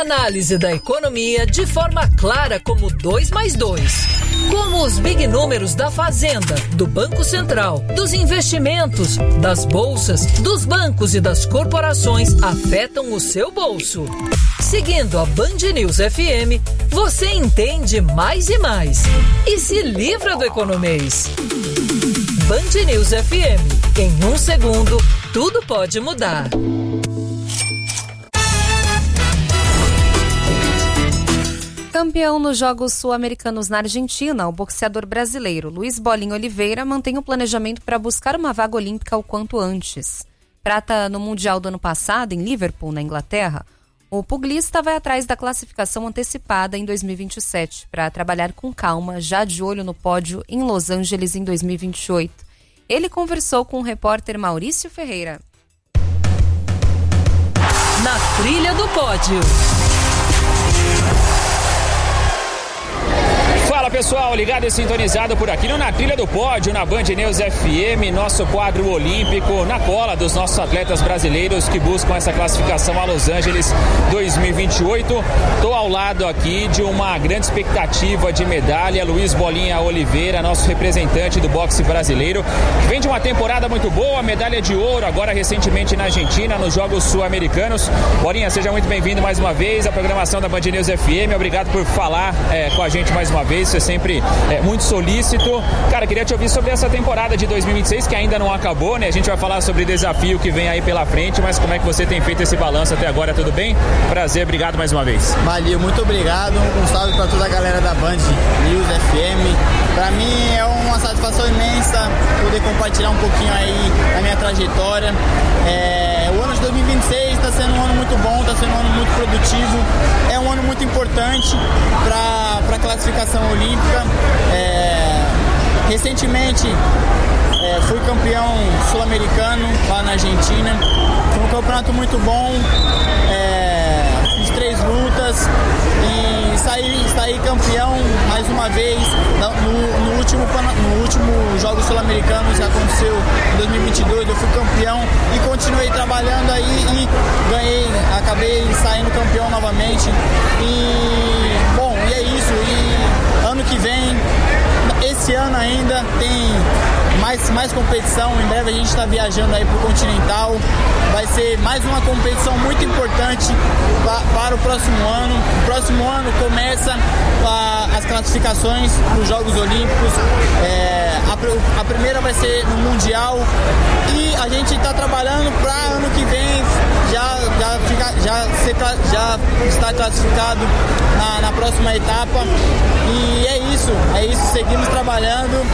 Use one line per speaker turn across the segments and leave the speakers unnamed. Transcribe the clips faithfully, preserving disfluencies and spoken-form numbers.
Análise da economia de forma clara como dois mais dois. Como os big números da Fazenda, do Banco Central, dos investimentos, das bolsas, dos bancos e das corporações afetam o seu bolso. Seguindo a Band News F M, você entende mais e mais. E se livra do economês. Band News F M. Em um segundo, tudo pode mudar.
Campeão nos Jogos Sul-Americanos na Argentina, o boxeador brasileiro Luiz Bolinha Oliveira mantém o planejamento para buscar uma vaga olímpica o quanto antes. Prata no Mundial do ano passado, em Liverpool, na Inglaterra, o pugilista vai atrás da classificação antecipada em dois mil e vinte e sete, para trabalhar com calma, já de olho no pódio em Los Angeles em dois mil e vinte e oito. Ele conversou com o repórter Maurício Ferreira.
Na trilha do pódio.
Fala pessoal, ligado e sintonizado por aqui no Na Trilha do Pódio, na Band News F M, nosso quadro olímpico na cola dos nossos atletas brasileiros que buscam essa classificação a Los Angeles dois mil e vinte e oito. Estou ao lado aqui de uma grande expectativa de medalha, Luiz Bolinha Oliveira, nosso representante do boxe brasileiro, que vem de uma temporada muito boa, medalha de ouro agora recentemente na Argentina, nos Jogos Sul-Americanos. Bolinha, seja muito bem-vindo mais uma vez à programação da Band News F M, obrigado por falar é, com a gente mais uma vez. Você é sempre é, muito solícito. Cara, queria te ouvir sobre essa temporada de dois mil e vinte e seis, que ainda não acabou, né? A gente vai falar sobre o desafio que vem aí pela frente, mas como é que você tem feito esse balanço até agora? Tudo bem? Prazer, obrigado mais uma vez.
Valeu, muito obrigado. Um salve para toda a galera da Band News F M. Para mim é uma satisfação imensa poder compartilhar um pouquinho aí da minha trajetória. É, o ano de dois mil e vinte e seis está sendo um ano muito bom, está sendo um ano muito produtivo. É um ano muito importante para a classificação olímpica. É, recentemente é, fui campeão sul-americano lá na Argentina. Foi um campeonato muito bom. É, fiz três lutas e saí, saí campeão mais uma vez no, no, último, no último Jogos Sul-Americanos que aconteceu em dois mil e vinte e dois. Eu fui campeão e continuei trabalhando aí e ganhei, acabei saindo campeão novamente. E bom, e é isso. E ano que vem, esse ano ainda tem mais, mais competição. Em breve a gente está viajando aí para o Continental. Vai ser mais uma competição muito importante pra, para o próximo ano. O próximo ano começa a, as classificações para os Jogos Olímpicos. É, a, a primeira vai ser no Mundial e a gente está trabalhando para ano que vem já, já, fica, já, ser, já estar classificado na, na próxima etapa. E é isso, é isso, seguimos trabalhando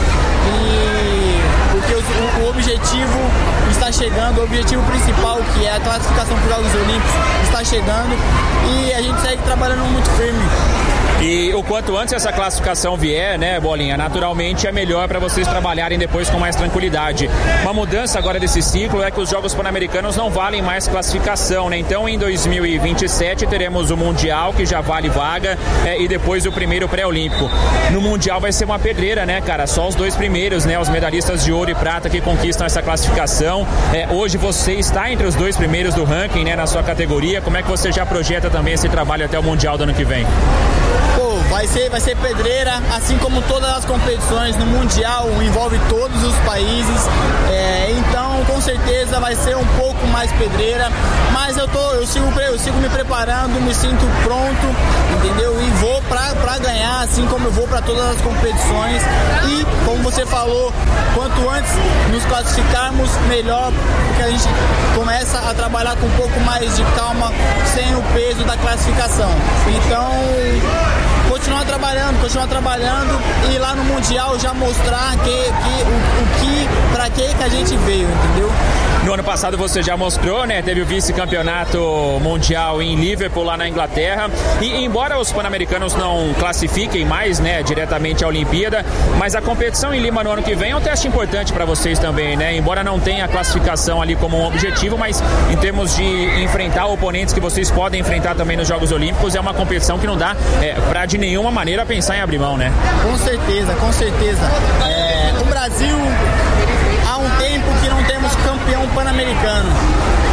e porque o, o objetivo está chegando, o objetivo principal, que é a classificação para os Jogos Olímpicos, está chegando e a gente segue trabalhando muito firme.
E o quanto antes essa classificação vier, né, Bolinha, naturalmente é melhor para vocês trabalharem depois com mais tranquilidade. Uma mudança agora desse ciclo é que os Jogos Pan-Americanos não valem mais classificação, né? Então em dois mil e vinte e sete teremos o Mundial, que já vale vaga, é, e depois o primeiro pré-olímpico. No Mundial vai ser uma pedreira, né, cara? Só os dois primeiros, né, os medalhistas de ouro e prata que conquistam essa classificação. É, hoje você está entre os dois primeiros do ranking, né, na sua categoria. Como é que você já projeta também esse trabalho até o Mundial do ano que vem?
Pô, vai ser, vai ser pedreira, assim como todas as competições no Mundial, envolve todos os países, é, então com certeza vai ser um pouco mais pedreira, mas eu, tô, eu, sigo, eu sigo me preparando, me sinto pronto, entendeu? E vou pra, pra ganhar, assim como eu vou pra todas as competições e, como você falou, quanto antes nos classificarmos, melhor, porque a gente começa a trabalhar com um pouco mais de calma, sem o peso da classificação. Então, continuar trabalhando, continuar trabalhando e lá no Mundial já mostrar que, que, o, o que, pra que que a gente veio, entendeu?
No ano passado você já mostrou, né? Teve o vice-campeonato mundial em Liverpool, lá na Inglaterra. E embora os pan-americanos não classifiquem mais, né, diretamente à Olimpíada, mas a competição em Lima no ano que vem é um teste importante para vocês também, né? Embora não tenha a classificação ali como um objetivo, mas em termos de enfrentar oponentes que vocês podem enfrentar também nos Jogos Olímpicos, é uma competição que não dá é, para de nenhuma maneira pensar em abrir mão, né?
Com certeza, com certeza. É, o Brasil há um tempo que não temos campeão pan-americano.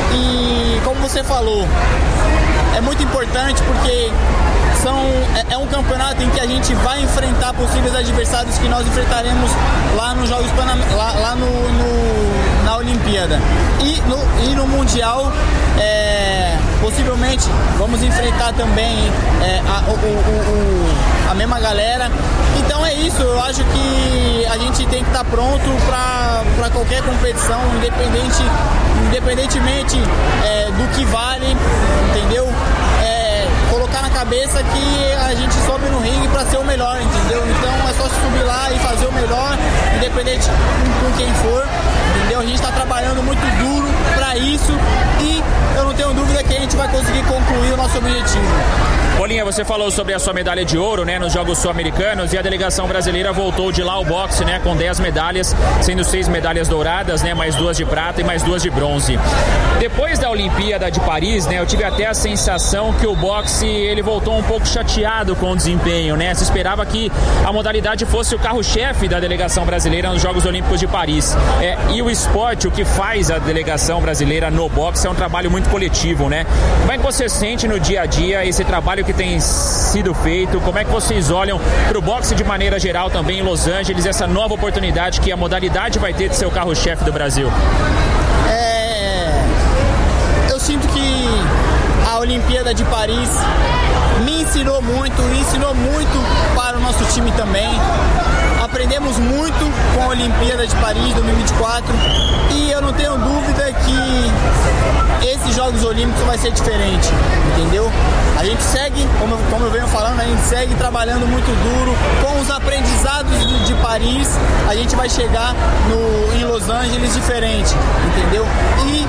e como você falou, é muito importante porque são, é, é um campeonato em que a gente vai enfrentar possíveis adversários que nós enfrentaremos lá nos Jogos Panam- lá, lá no, no, na Olimpíada. E no, e no Mundial, é, possivelmente vamos enfrentar também é, a, o, o, o, a mesma galera. Então é isso, eu acho que a gente tem que estar pronto para qualquer competição, independente, independentemente é, do que vale, entendeu? É, colocar na cabeça que a gente sobe no ringue para ser o melhor, entendeu? Então é só subir lá e fazer o melhor, independente com, com quem for, entendeu? A gente está trabalhando muito duro para isso e eu não tenho dúvida que a gente vai conseguir concluir o nosso objetivo.
Bolinha, você falou sobre a sua medalha de ouro, né, nos Jogos Sul-Americanos, e a delegação brasileira voltou de lá ao boxe, né, com dez medalhas, sendo seis medalhas douradas, né, mais duas de prata e mais duas de bronze. Depois da Olimpíada de Paris, né, eu tive até a sensação que o boxe, ele voltou um pouco chateado com o desempenho, né, se esperava que a modalidade fosse o carro-chefe da delegação brasileira nos Jogos Olímpicos de Paris. É, e o esporte, o que faz a delegação brasileira no boxe é um trabalho muito coletivo, né? Como é que você sente no dia a dia esse trabalho que tem sido feito? Como é que vocês olham para o boxe de maneira geral também em Los Angeles, essa nova oportunidade que a modalidade vai ter de ser o carro-chefe do Brasil?
É, eu sinto que a Olimpíada de Paris me ensinou muito, ensinou muito para o nosso time também. Aprendemos muito com a Olimpíada de Paris dois mil e vinte e quatro e eu não tenho dúvida que esses Jogos Olímpicos vai ser diferente, entendeu? A gente segue, como eu, como eu venho falando, a gente segue trabalhando muito duro com os aprendizados de, de Paris, a gente vai chegar no, em Los Angeles diferente, entendeu? E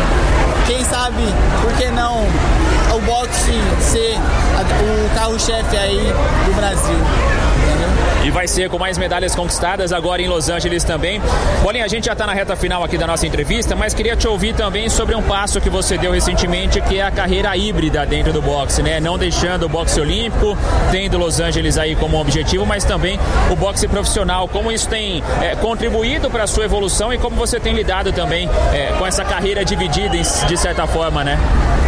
quem sabe, por que não o boxe ser a, o carro-chefe aí do Brasil, entendeu?
E vai ser com mais medalhas conquistadas agora em Los Angeles também. Bolinha, a gente já está na reta final aqui da nossa entrevista, mas queria te ouvir também sobre um passo que você deu recentemente, que é a carreira híbrida dentro do boxe, né? Não deixando o boxe olímpico, tendo Los Angeles aí como objetivo, mas também o boxe profissional. Como isso tem é, contribuído para a sua evolução e como você tem lidado também é, com essa carreira dividida de certa forma, né?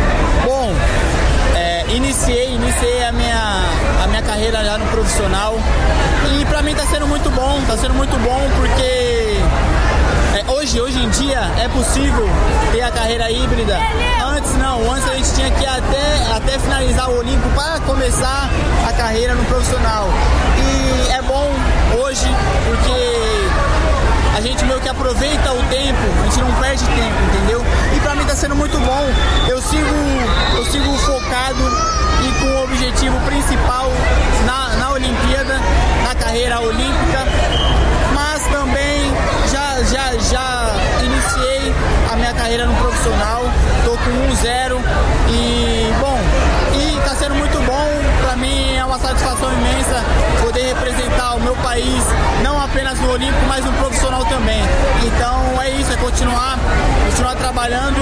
Bom, é, iniciei, iniciei a minha, a minha carreira já no profissional e pra mim tá sendo muito bom, tá sendo muito bom porque é, hoje, hoje em dia é possível ter a carreira híbrida. Antes não, antes a gente tinha que ir até, até finalizar o Olímpico para começar a carreira no profissional. E é bom hoje porque a gente meio que aproveita o tempo, a gente não perde tempo, entendeu? E pra mim tá sendo muito bom. Eu sigo, eu sigo focado e com o objetivo principal na, na Olimpíada, na carreira olímpica, mas também já, já, já iniciei a minha carreira no profissional, tô com um zero e, bom, e tá sendo muito bom. Pra mim é uma satisfação imensa poder representar o meu país, não apenas no Olímpico, mas no profissional também. Então é isso, é continuar, continuar trabalhando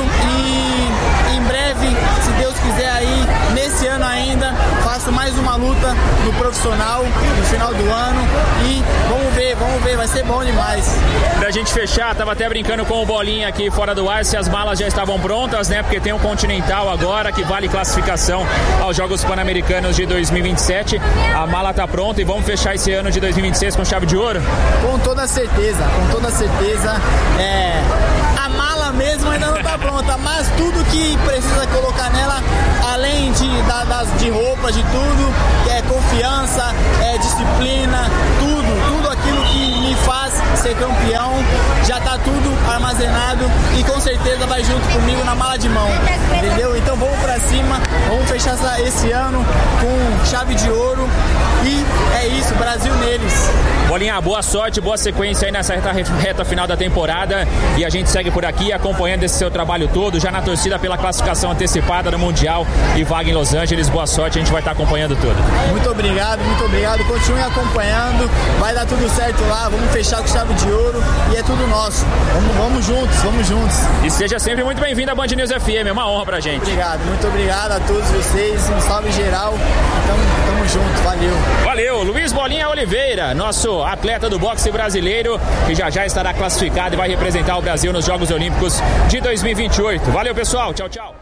e em breve, se Deus quiser aí, nesse ano ainda, faço mais uma luta no profissional no final do ano e vamos ver, vamos ver, vai ser bom demais.
Pra gente fechar, tava até brincando com o Bolinha aqui fora do ar, se as malas já estavam prontas, né? Porque tem um Continental agora que vale classificação aos Jogos Pan-Americanos de dois mil e vinte e sete. A mala tá pronta e vamos fechar esse ano de dois mil e vinte e seis com chave de ouro?
Com toda certeza, com toda certeza. É, a mala mesmo ainda não tá pronta, mas tudo que precisa colocar nela, além de, da, das, de roupas, de tudo, é confiança, é disciplina, tudo, tudo aquilo que me faz ser campeão, já tá tudo armazenado e com certeza vai junto comigo na mala de mão, entendeu? Então vamos pra cima, vamos fechar essa, esse ano com chave de ouro e é isso, Brasil neles.
Bolinha, boa sorte, boa sequência aí nessa reta, reta final da temporada e a gente segue por aqui acompanhando esse seu trabalho todo, já na torcida pela classificação antecipada no Mundial e vaga em Los Angeles. Boa sorte, a gente vai estar acompanhando tudo.
Muito obrigado, muito obrigado, continue acompanhando, vai dar tudo certo lá, vamos fechar com chave de ouro e é tudo nosso. Vamos, vamos juntos, vamos juntos.
E seja sempre muito bem-vindo à Band News F M, é uma honra pra gente.
Obrigado, muito obrigado a todos vocês, um salve geral, tamo, tamo junto, valeu.
Valeu, Luiz Bolinha Oliveira, nosso atleta do boxe brasileiro, que já já estará classificado e vai representar o Brasil nos Jogos Olímpicos de dois mil e vinte e oito. Valeu, pessoal. Tchau, tchau.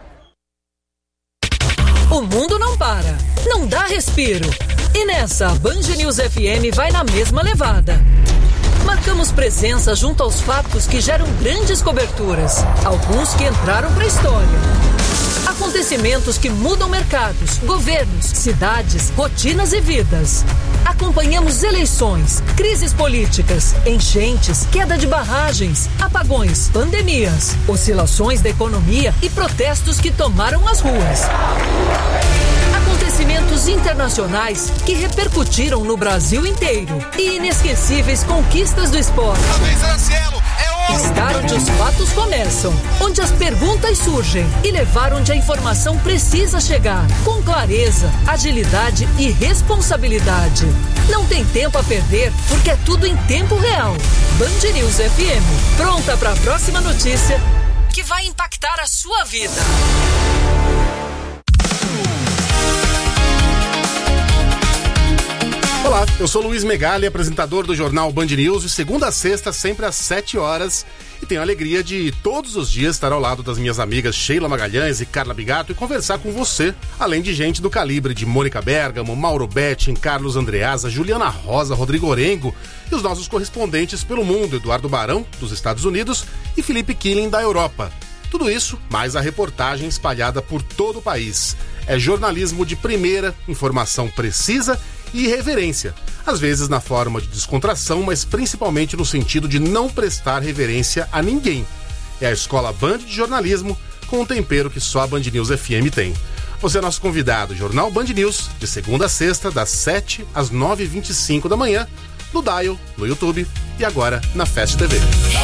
O mundo não para, não dá respiro. E nessa, a Band News F M vai na mesma levada. Marcamos presença junto aos fatos que geram grandes coberturas, alguns que entraram para a história. Acontecimentos que mudam mercados, governos, cidades, rotinas e vidas. Acompanhamos eleições, crises políticas, enchentes, queda de barragens, apagões, pandemias, oscilações da economia e protestos que tomaram as ruas. Acontecimentos internacionais que repercutiram no Brasil inteiro e inesquecíveis conquistas do esporte. Estar onde os fatos começam, onde as perguntas surgem e levar onde a informação precisa chegar, com clareza, agilidade e responsabilidade. Não tem tempo a perder, porque é tudo em tempo real. Band News F M, pronta para a próxima notícia que vai impactar a sua vida.
Olá, eu sou Luiz Megali, apresentador do jornal Band News, de segunda a sexta, sempre às sete horas, e tenho a alegria de todos os dias estar ao lado das minhas amigas Sheila Magalhães e Carla Bigato e conversar com você, além de gente do calibre de Mônica Bergamo, Mauro Betting, Carlos Andreasa, Juliana Rosa, Rodrigo Orengo e os nossos correspondentes pelo mundo, Eduardo Barão, dos Estados Unidos, e Felipe Killing, da Europa. Tudo isso, mais a reportagem espalhada por todo o país. É jornalismo de primeira, informação precisa e reverência, às vezes na forma de descontração, mas principalmente no sentido de não prestar reverência a ninguém. É a Escola Band de Jornalismo, com um tempero que só a Band News F M tem. Você é nosso convidado, Jornal Band News, de segunda a sexta, das sete às nove e vinte e cinco da manhã, no Dial, no YouTube e agora na Fast T V.